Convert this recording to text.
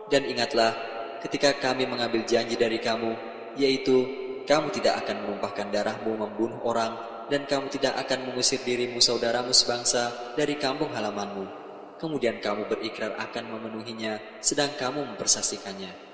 Dan ingatlah, ketika kami mengambil janji dari kamu, yaitu kamu tidak akan menumpahkan darahmu membunuh orang, dan kamu tidak akan mengusir dirimu saudaramu sebangsa dari kampung halamanmu. Kemudian kamu berikrar akan memenuhinya, sedang kamu mempersaksikannya.